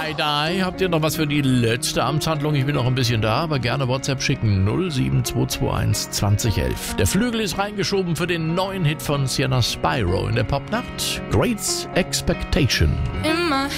Die. Habt ihr noch was für die letzte Amtshandlung? Ich bin noch ein bisschen da, aber gerne WhatsApp schicken. 07221 2011. Der Flügel ist reingeschoben für den neuen Hit von Sienna Spyro in der Popnacht. Great Expectation. In my